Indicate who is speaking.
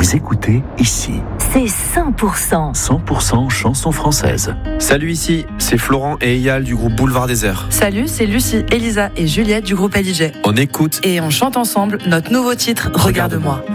Speaker 1: Vous écoutez ici.
Speaker 2: C'est 100%.
Speaker 1: 100% chansons françaises.
Speaker 3: Salut, ici, c'est Florent et Eyal du groupe Boulevard Désert.
Speaker 4: Salut, c'est Lucie, Elisa et Juliette du groupe LIJ.
Speaker 3: On écoute
Speaker 4: Et on chante ensemble notre nouveau titre, Regarde-moi.